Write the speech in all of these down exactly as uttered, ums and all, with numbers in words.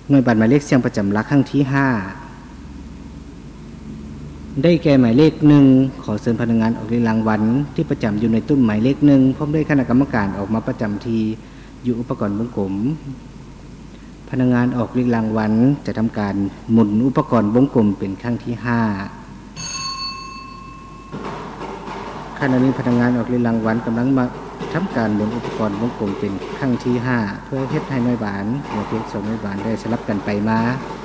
หน่วยบัตรหมายเลขเสียงประจำหลักครั้งที่ห้าได้แก่หมายเลขหนึ่งขอเชิญพนักงานออกรางวัลที่ประจำอยู่ในตุ้มหมายเลขหนึ่งพร้อมด้วยคณะกรรมการออกมาประจำที่อยู่อุปกรณ์วงกลมพนักงานออกรางวัลจะทำการหมุนอุปกรณ์วงกลมเป็นครั้งที่ห้าขณะนี้พนักงานออกรางวัลกำลังมาทำการหมุนอุปกรณ์วงกลมเป็นครั้งที่ห้าเพื่อเฮ็ดให้หน่วยบานหรือเพียงสองหน่วยบานได้สลับกันไปมา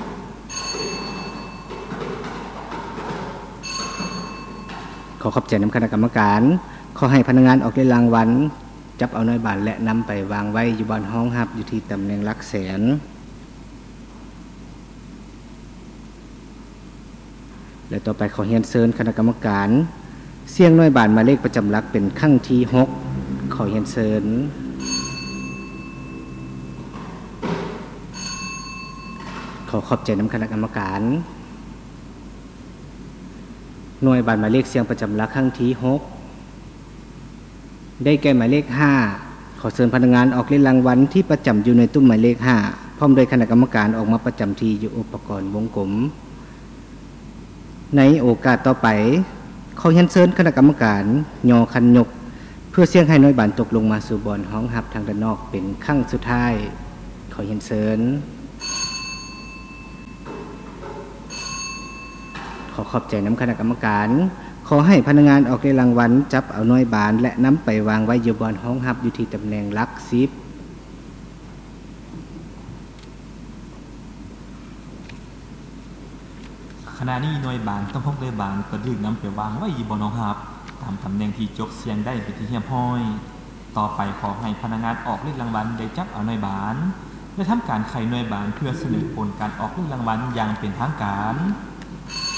ขอขอบใจน้ำคณะกรรมการขอให้พนักงานออกรางวัลจับเอาหน่วยบานและนำไปวางไว้อยู่บนห้องฮับอยู่ที่ตำแหน่งหลักแสนและต่อไปขอเรียนเชิญคณะกรรมการเสี่ยงหน่วยบานหมายเลขประจำหลักเป็นครั้งที่หกขอเรียนเชิญขอขอบใจน้ำคณะกรรมการหน่วยบานหมายเลขเสียงประจำหลักครั้งที่หกได้แก่หมายเลขห้าขอเชิญพนักงานออกเล่นรางวัลที่ประจำอยู่ในตุ้มหมายเลขห้าพร้อมโดยคณะกรรมการออกมาประจำที่อยู่อุปกรณ์วงกลมในโอกาสต่อไปขอเรียนเชิญคณะกรรมการยอคันยกเพื่อเสี่ยงให้หน่วยบานตกลงมาสู่บอนห้องฮับทางด้านนอกเป็นครั้งสุดท้ายขอเรียนเชิญขอขอบใจน้ำคณะกรรมการขอให้พนักงานออกในรางวัลจับเอาหน่วยบานและนำไปวางไว้อยู่บนห้องฮับอยู่ที่ตำแหน่งหลักสิบขณะนี้หน่วยบานต้องพกด้วยบานก็ดึงนำไปวางไว้อยู่บนห้องฮับตามตำแหน่งที่จกเสียงได้เป็นที่เรียบร้อยต่อไปขอให้พนักงานออกเล่นรางวัลได้จับเอาหน่วยบานและทำการไขหน่วยบานเพื่อเสนอผลการออกเล่นรางวัลอย่างเป็นทางการ